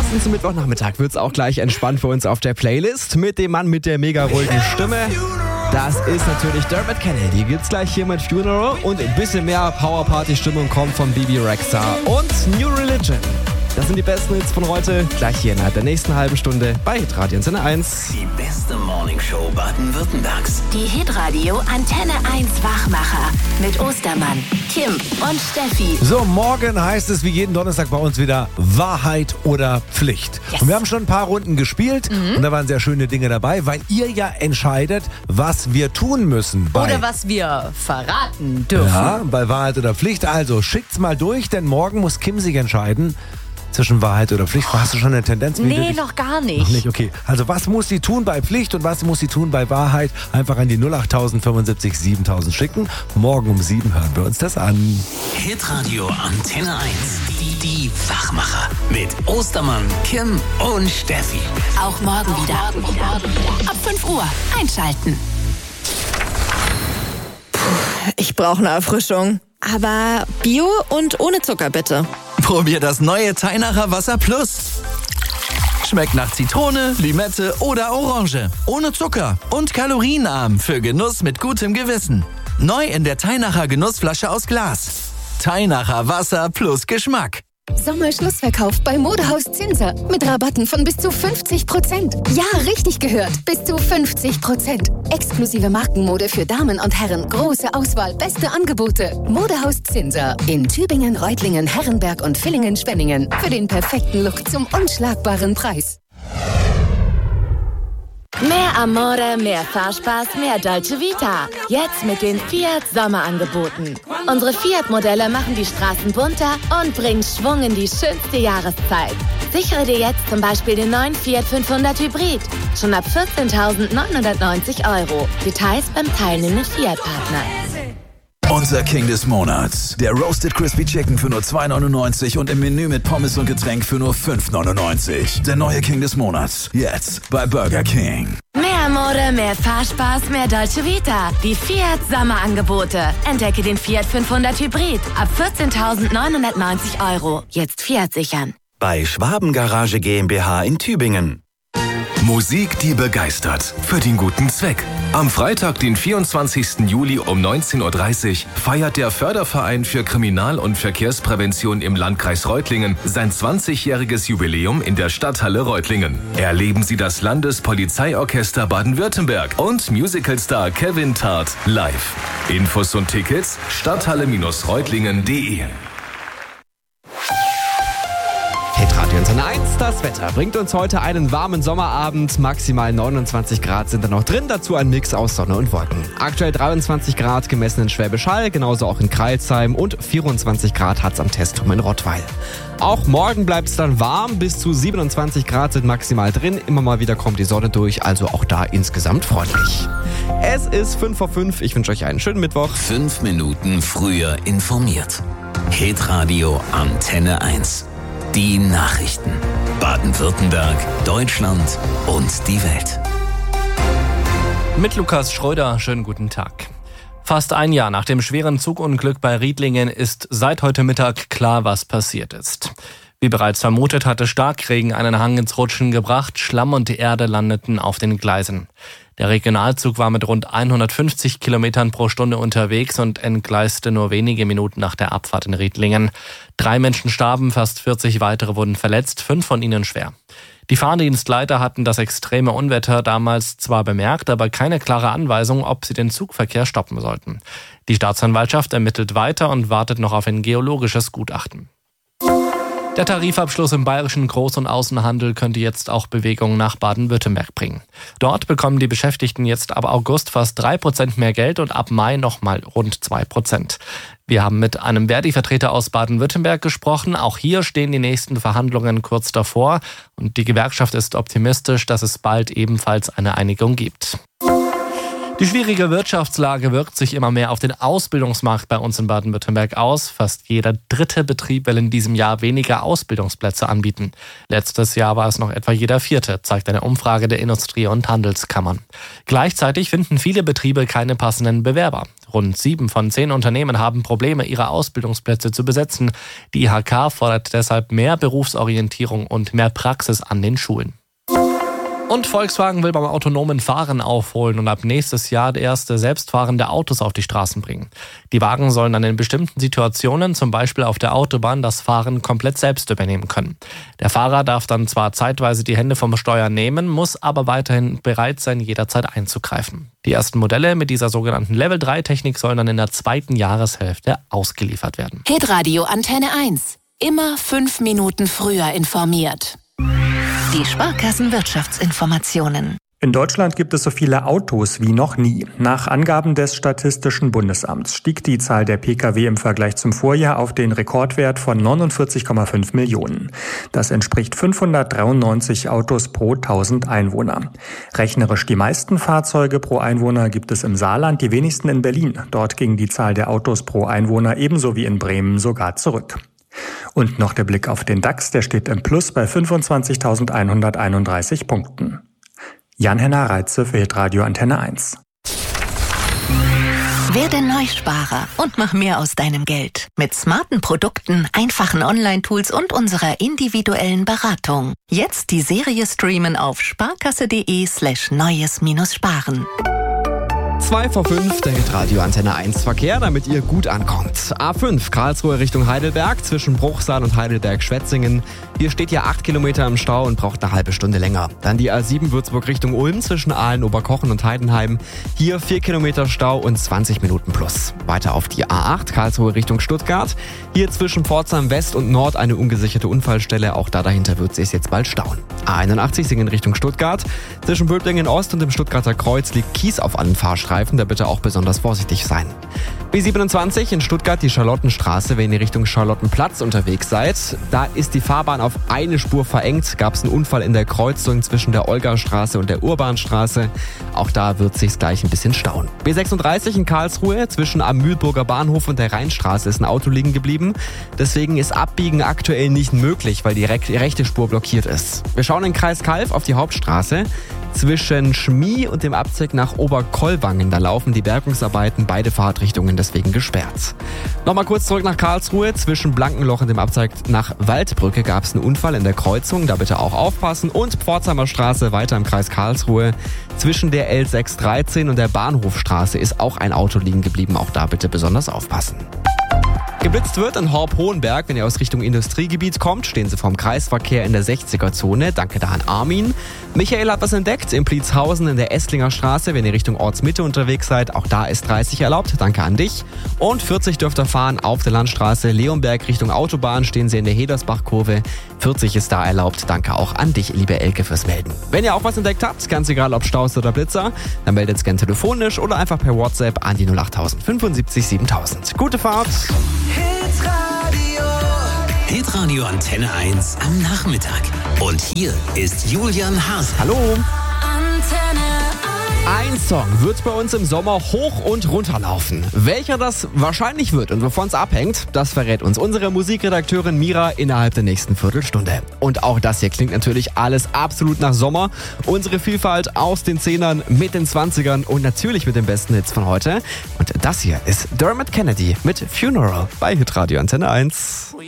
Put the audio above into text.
Passend zum Mittwochnachmittag wird's auch gleich entspannt für uns auf der Playlist mit dem Mann mit der mega ruhigen Stimme. Das ist natürlich Dermot Kennedy. Gibt's gleich hier mit Funeral und ein bisschen mehr Power-Party-Stimmung kommt von Bebe Rexha und New Religion. Das sind die besten Hits von heute, gleich hier innerhalb der nächsten halben Stunde bei Hitradio Antenne 1. Die beste Morningshow Baden-Württembergs. Die Hitradio Antenne 1 Wachmacher mit Ostermann, Kim und Steffi. So, morgen heißt es wie jeden Donnerstag bei uns wieder Wahrheit oder Pflicht. Yes. Und wir haben schon ein paar Runden gespielt und da waren sehr schöne Dinge dabei, weil ihr ja entscheidet, was wir tun müssen. Oder was wir verraten dürfen. Ja, bei Wahrheit oder Pflicht. Also schickt's mal durch, denn morgen muss Kim sich entscheiden zwischen Wahrheit oder Pflicht. Hast du schon eine Tendenz? Nee, noch gar nicht. Noch nicht, okay. Also was muss sie tun bei Pflicht und was muss sie tun bei Wahrheit? Einfach an die 08000 75 7000 schicken. Morgen um 7 hören wir uns das an. Hitradio Antenne 1. Die Wachmacher. Mit Ostermann, Kim und Steffi. Auch morgen wieder. Ab 5 Uhr einschalten. Ich brauche eine Erfrischung. Aber Bio und ohne Zucker bitte. Probier das neue Teinacher Wasser Plus. Schmeckt nach Zitrone, Limette oder Orange. Ohne Zucker und kalorienarm für Genuss mit gutem Gewissen. Neu in der Teinacher Genussflasche aus Glas. Teinacher Wasser plus Geschmack. Sommerschlussverkauf bei Modehaus Zinser mit Rabatten von bis zu 50%. Ja, richtig gehört, bis zu 50%. Exklusive Markenmode für Damen und Herren, große Auswahl, beste Angebote. Modehaus Zinser in Tübingen, Reutlingen, Herrenberg und Villingen-Schwenningen. Für den perfekten Look zum unschlagbaren Preis. Mehr Amore, mehr Fahrspaß, mehr Dolce Vita. Jetzt mit den Fiat Sommerangeboten. Unsere Fiat-Modelle machen die Straßen bunter und bringen Schwung in die schönste Jahreszeit. Sichere dir jetzt zum Beispiel den neuen Fiat 500 Hybrid. Schon ab 14.990 €. Details beim teilnehmenden Fiat-Partner. Unser King des Monats. Der Roasted Crispy Chicken für nur 2,99 und im Menü mit Pommes und Getränk für nur 5,99. Der neue King des Monats. Jetzt bei Burger King. Mehr Mode, mehr Fahrspaß, mehr Dolce Vita. Die Fiat Sommerangebote. Entdecke den Fiat 500 Hybrid. Ab 14.990 €. Jetzt Fiat sichern. Bei Schwaben Garage GmbH in Tübingen. Musik, die begeistert. Für den guten Zweck. Am Freitag, den 24. Juli um 19.30 Uhr feiert der Förderverein für Kriminal- und Verkehrsprävention im Landkreis Reutlingen sein 20-jähriges Jubiläum in der Stadthalle Reutlingen. Erleben Sie das Landespolizeiorchester Baden-Württemberg und Musicalstar Kevin Tart live. Infos und Tickets stadthalle-reutlingen.de. Hitradio Antenne 1, das Wetter bringt uns heute einen warmen Sommerabend. Maximal 29 Grad sind da noch drin, dazu ein Mix aus Sonne und Wolken. Aktuell 23 Grad gemessen in Schwäbisch Hall, genauso auch in Crailsheim und 24 Grad hat's am Testturm in Rottweil. Auch morgen bleibt es dann warm, bis zu 27 Grad sind maximal drin. Immer mal wieder kommt die Sonne durch, also auch da insgesamt freundlich. Es ist 5 vor 5, ich wünsche euch einen schönen Mittwoch. 5 Minuten früher informiert. Hitradio Antenne 1. Die Nachrichten. Baden-Württemberg, Deutschland und die Welt. Mit Lukas Schröder, schönen guten Tag. Fast ein Jahr nach dem schweren Zugunglück bei Riedlingen ist seit heute Mittag klar, was passiert ist. Wie bereits vermutet, hatte Starkregen einen Hang ins Rutschen gebracht, Schlamm und Erde landeten auf den Gleisen. Der Regionalzug war mit rund 150 Kilometern pro Stunde unterwegs und entgleiste nur wenige Minuten nach der Abfahrt in Riedlingen. 3 Menschen starben, fast 40 weitere wurden verletzt, 5 von ihnen schwer. Die Fahrdienstleiter hatten das extreme Unwetter damals zwar bemerkt, aber keine klare Anweisung, ob sie den Zugverkehr stoppen sollten. Die Staatsanwaltschaft ermittelt weiter und wartet noch auf ein geologisches Gutachten. Der Tarifabschluss im bayerischen Groß- und Außenhandel könnte jetzt auch Bewegung nach Baden-Württemberg bringen. Dort bekommen die Beschäftigten jetzt ab August fast 3% mehr Geld und ab Mai nochmal rund 2%. Wir haben mit einem Verdi-Vertreter aus Baden-Württemberg gesprochen. Auch hier stehen die nächsten Verhandlungen kurz davor. Und die Gewerkschaft ist optimistisch, dass es bald ebenfalls eine Einigung gibt. Die schwierige Wirtschaftslage wirkt sich immer mehr auf den Ausbildungsmarkt bei uns in Baden-Württemberg aus. Fast jeder 3. Betrieb will in diesem Jahr weniger Ausbildungsplätze anbieten. Letztes Jahr war es noch etwa jeder 4., zeigt eine Umfrage der Industrie- und Handelskammern. Gleichzeitig finden viele Betriebe keine passenden Bewerber. Rund 7 von 10 Unternehmen haben Probleme, ihre Ausbildungsplätze zu besetzen. Die IHK fordert deshalb mehr Berufsorientierung und mehr Praxis an den Schulen. Und Volkswagen will beim autonomen Fahren aufholen und ab nächstes Jahr erste selbstfahrende Autos auf die Straßen bringen. Die Wagen sollen dann in bestimmten Situationen, zum Beispiel auf der Autobahn, das Fahren komplett selbst übernehmen können. Der Fahrer darf dann zwar zeitweise die Hände vom Steuer nehmen, muss aber weiterhin bereit sein, jederzeit einzugreifen. Die ersten Modelle mit dieser sogenannten Level-3-Technik sollen dann in der zweiten Jahreshälfte ausgeliefert werden. Hitradio Antenne 1. Immer 5 Minuten früher informiert. Die Sparkassenwirtschaftsinformationen. In Deutschland gibt es so viele Autos wie noch nie. Nach Angaben des Statistischen Bundesamts stieg die Zahl der Pkw im Vergleich zum Vorjahr auf den Rekordwert von 49,5 Millionen. Das entspricht 593 Autos pro 1000 Einwohner. Rechnerisch die meisten Fahrzeuge pro Einwohner gibt es im Saarland, die wenigsten in Berlin. Dort ging die Zahl der Autos pro Einwohner ebenso wie in Bremen sogar zurück. Und noch der Blick auf den DAX, der steht im Plus bei 25.131 Punkten. Jan-Henner Reitze für Hitradio Antenne 1. Werde Neusparer und mach mehr aus deinem Geld. Mit smarten Produkten, einfachen Online-Tools und unserer individuellen Beratung. Jetzt die Serie streamen auf sparkasse.de/neues-sparen. 2 vor 5, der Hitradio Antenne 1 Verkehr, damit ihr gut ankommt. A5, Karlsruhe Richtung Heidelberg, zwischen Bruchsal und Heidelberg-Schwetzingen. Hier steht ihr 8 Kilometer im Stau und braucht eine halbe Stunde länger. Dann die A7 Würzburg Richtung Ulm, zwischen Aalen, Oberkochen und Heidenheim. Hier 4 Kilometer Stau und 20 Minuten plus. Weiter auf die A8, Karlsruhe Richtung Stuttgart. Hier zwischen Pforzheim West und Nord eine ungesicherte Unfallstelle. Auch da dahinter wird es jetzt bald stauen. A81 Singen Richtung Stuttgart. Zwischen Böblingen Ost und dem Stuttgarter Kreuz liegt Kies auf allen Fahrstreifen. Da bitte auch besonders vorsichtig sein. B27 in Stuttgart, die Charlottenstraße, wenn ihr Richtung Charlottenplatz unterwegs seid. Da ist die Fahrbahn auf eine Spur verengt. Gab es einen Unfall in der Kreuzung zwischen der Olgastraße und der Urbanstraße. Auch da wird es sich gleich ein bisschen stauen. B36 in Karlsruhe, zwischen am Mühlburger Bahnhof und der Rheinstraße ist ein Auto liegen geblieben. Deswegen ist Abbiegen aktuell nicht möglich, weil die rechte Spur blockiert ist. Wir schauen in Kreis Calw auf die Hauptstraße. Zwischen Schmie und dem Abzweig nach Oberkollwangen, da laufen die Bergungsarbeiten, beide Fahrtrichtungen deswegen gesperrt. Nochmal kurz zurück nach Karlsruhe. Zwischen Blankenloch und dem Abzweig nach Waldbrücke gab es einen Unfall in der Kreuzung, da bitte auch aufpassen. Und Pforzheimer Straße weiter im Kreis Karlsruhe. Zwischen der L613 und der Bahnhofstraße ist auch ein Auto liegen geblieben, auch da bitte besonders aufpassen. Geblitzt wird in Horb-Hohenberg. Wenn ihr aus Richtung Industriegebiet kommt, stehen sie vom Kreisverkehr in der 60er-Zone. Danke da an Armin. Michael hat was entdeckt in Pliezhausen in der Esslinger Straße. Wenn ihr Richtung Ortsmitte unterwegs seid, auch da ist 30 erlaubt. Danke an dich. Und 40 dürft ihr fahren auf der Landstraße Leonberg Richtung Autobahn. Stehen sie in der Hedersbach-Kurve. 40 ist da erlaubt. Danke auch an dich, liebe Elke, fürs Melden. Wenn ihr auch was entdeckt habt, ganz egal ob Staus oder Blitzer, dann meldet es gerne telefonisch oder einfach per WhatsApp an die 08000 75 7000. Gute Fahrt! Hitradio Antenne 1 am Nachmittag. Und hier ist Julian Haas. Hallo! Antenne 1. Ein Song wird bei uns im Sommer hoch und runter laufen. Welcher das wahrscheinlich wird und wovon es abhängt, das verrät uns unsere Musikredakteurin Mira innerhalb der nächsten Viertelstunde. Und auch das hier klingt natürlich alles absolut nach Sommer. Unsere Vielfalt aus den 10ern, mit den 20ern und natürlich mit den besten Hits von heute. Und das hier ist Dermot Kennedy mit Funeral bei Hitradio Antenne 1.